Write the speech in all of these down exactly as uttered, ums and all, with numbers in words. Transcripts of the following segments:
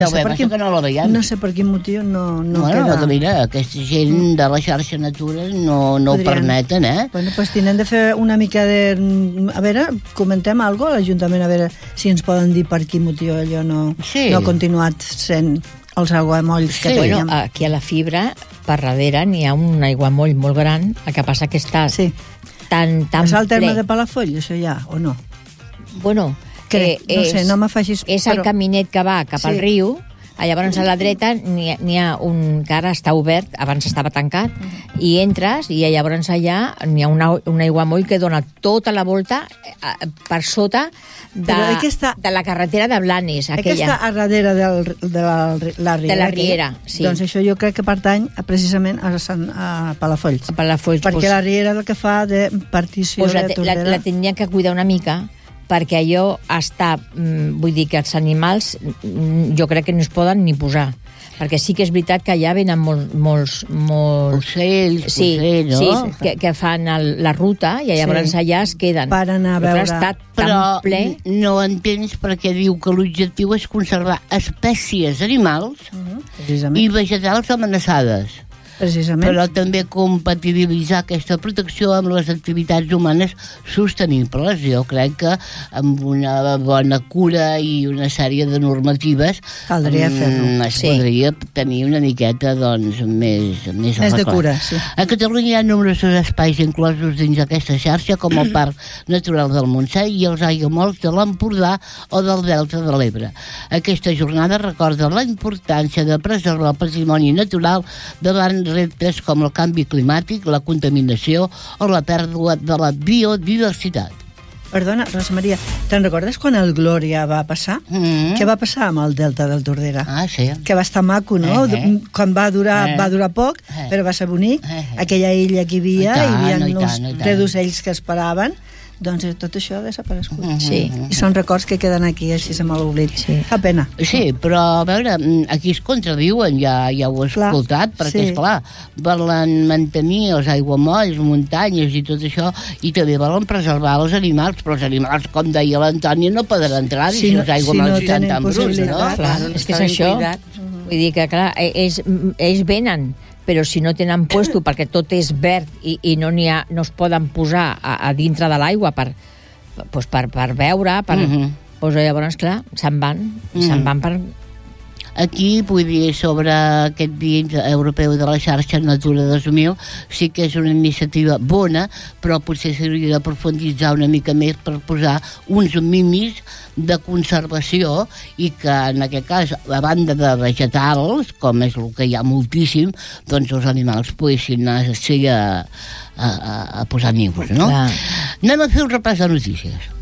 No sé, per quin, que no la veiem. No sé per quin motiu no, no bueno, queda... Mira, aquesta gent de la xarxa Natura no, no ho permeten, eh? Bueno, pues tenen de fer una mica de... A veure, comentem alguna cosa a l'Ajuntament, a veure si ens poden dir per quin motiu allò no, sí. no ha continuat sent els aiguamolls sí. que teníem. Bueno, aquí a la Fibra, per darrere, n'hi ha un aiguamoll molt gran, el que passa que està sí. tan, tan és ple. És el terme de Palafoll, això ja, o no? Bueno... Crec, eh, no és, sé, no m'afegis... És el però... caminet que va cap sí. al riu, llavors a la dreta n'hi ha, n'hi ha un que ara està obert, abans estava tancat, mm. i entres i llavors allà n'hi ha un, un aiguamoll que dona tota la volta eh, per sota de, està, de la carretera de Blanes, aquella. Aquesta a darrere del, de la, la Riera. De la Riera, sí. Doncs això jo crec que pertany precisament a, Sant, a Palafolls. A Palafolls. Perquè pues, la Riera és el que fa de partició pues de la, Tordera. La, la tindrien que cuidar una mica, perquè allò està... Vull dir que els animals jo crec que no es poden ni posar. Perquè sí que és veritat que allà venen molts... molts, molts ocells, sí, potser, no? Sí, que, que fan el, la ruta i llavors sí. allà es queden. Per anar a veure... Però, però ple... no entens perquè diu que l'objectiu és conservar espècies animals uh-huh. i vegetals amenaçades. Precisament. Però també compatibilitzar aquesta protecció amb les activitats humanes sostenibles. Jo crec que amb una bona cura i una sèrie de normatives caldria fer-ho. Es sí. podria tenir una miqueta doncs, més, més, més de cura. Sí. A Catalunya hi ha nombrosos espais inclosos dins d'aquesta xarxa, com el Parc Natural del Montseny i els aiguamolls de l'Empordà o del Delta de l'Ebre. Aquesta jornada recorda la importància de preservar el patrimoni natural davant reptes com el canvi climàtic, la contaminació o la pèrdua de la biodiversitat. Perdona, Rosa Maria, te'n recordes quan el Glòria va passar? Mm-hmm. Què va passar amb el Delta del Tordera? Ah, sí. Que va estar maco, no? Eh, eh. Quan va durar, eh. va durar poc, eh. però va ser bonic. Eh, eh. Aquella illa que hi havia, tant, hi havia uns tres d'ocells que esperaven. Doncs tot això ha desaparegut. Mm-hmm. Sí. I són records que queden aquí, així se m'ha l'oblit. Sí. Fa pena. Sí, però, a veure, aquí es contradiuen, ja, ja ho he escoltat, clar, perquè, sí. esclar, volen mantenir els aiguamolls, muntanyes i tot això, i també volen preservar els animals, però els animals, com deia l'Antònia, no poden entrar si, si no, els aiguamolls si no estan tan bruts, no? Clar, és que és això. Uh-huh. Vull dir que, clar, ells, ells venen, però si no tenen puesto perquè tot és verd i, i no n'hi ha, no es poden posar a, a dintre de l'aigua per, pues per, per veure, per, uh-huh. pues llavors, clar, se'n van, uh-huh. se'n van per... Aquí, vull dir, sobre aquest Dia Europeu de la Xarxa Natura dos mil, sí que és una iniciativa bona, però potser s'hauria de profunditzar una mica més per posar uns mimis de conservació i que, en aquest cas, a banda de vegetals, com és el que hi ha moltíssim, doncs els animals poguessin anar a, a, a posar nius, no? Clar. Anem a fer un repàs de notícies.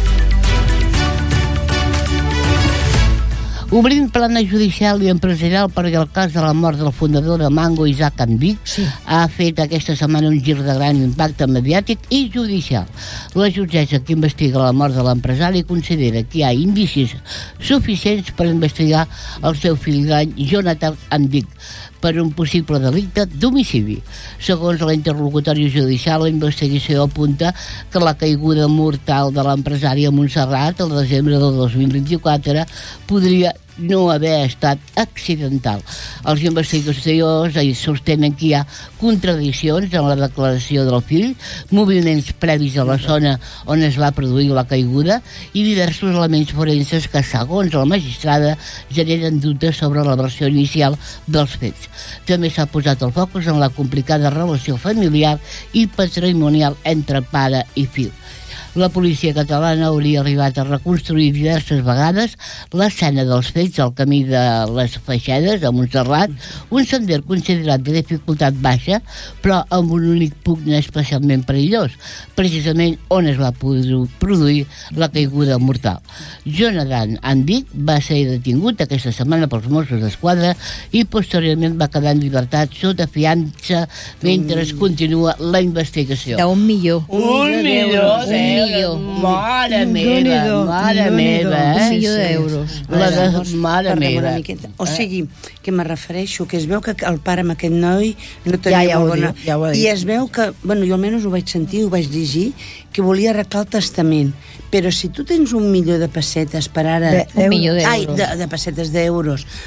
Obrint plana judicial i empresarial perquè el cas de la mort del fundador de Mango, Isaac Andic, sí. ha fet aquesta setmana un gir de gran impacte mediàtic i judicial. La jutgessa que investiga la mort de l'empresari considera que hi ha indicis suficients per investigar el seu fill gran, Jonathan Andic, per un possible delicte d'homicidi. Segons la interlocutòria judicial, la investigació apunta que la caiguda mortal de l'empresari a Montserrat el desembre del dos mil vint-i-quatre podria no haver estat accidental. Els investigadors sostenen que hi ha contradiccions en la declaració del fill, moviments previs a la zona on es va produir la caiguda i diversos elements forenses que, segons la magistrada, generen dubtes sobre la versió inicial dels fets. També s'ha posat el focus en la complicada relació familiar i patrimonial entre pare i fill. La policia catalana hauria arribat a reconstruir diverses vegades l'escena dels fets al camí de les Feixedes, a Montserrat, un sender considerat de dificultat baixa, però amb un únic punt especialment perillós, precisament on es va produir la caiguda mortal. Jonathan Andic va ser detingut aquesta setmana pels Mossos d'Esquadra i posteriorment va quedar en llibertat sota fiança mentre es continua la investigació. D'un milió. Un milió d'euros. milió. Mare meva, mare meva, eh? Un milió d'euros. La de... Mare meva. O sigui, que me refereixo, que es veu que el pare amb aquest noi no tenia ja, ja molt bona... Diu, ja ho I es veu que, bueno, jo almenys ho vaig sentir, ho vaig llegir, que volia arreglar el testament. Però si tu tens un milió de pessetes per ara... De, un milió d'euros. Ai, de, de pessetes d'euros